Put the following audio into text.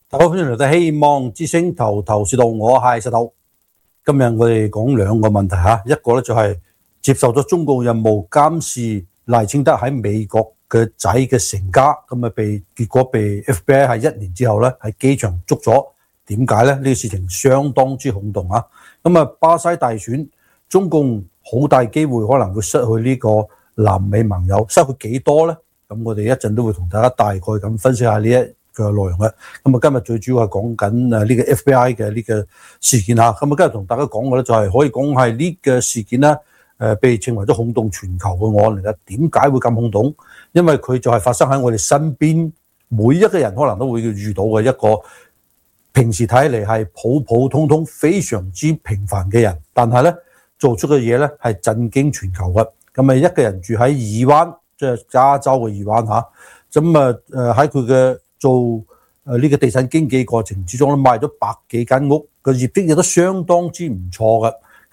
大家歡迎嚟到希望之聲頭頭是道，我係石頭。今日我哋講兩個問題嚇，一個咧就係接受咗中共任務監視賴清德喺美國嘅仔嘅成家，咁啊結果被 FBI 喺1年之後咧喺機場捉咗。點解咧？呢個事情相當之轟動啊！咁啊巴西大選，中共好大機會可能會失去呢個南美盟友，失去幾多咧？咁我哋一陣都會同大家大概咁分析下呢一嘅內容嘅。咁啊今日最主要係講緊呢個 FBI 嘅呢個事件嚇。咁啊今日同大家講嘅咧就係可以講係呢個事件咧被稱為咗轟動全球嘅案嚟嘅。點解會咁轟動？因為佢就係發生喺我哋身邊每一個人可能都會遇到嘅一個平時睇嚟係普普通通非常之平凡嘅人，但係咧做出嘅嘢咧係震驚全球嘅。咁啊一個人住喺爾灣，即係加州嘅爾灣嚇。咁啊喺佢嘅做呢個地產經紀過程之中咧，賣咗100幾間屋，個業績亦都相當之唔錯嘅。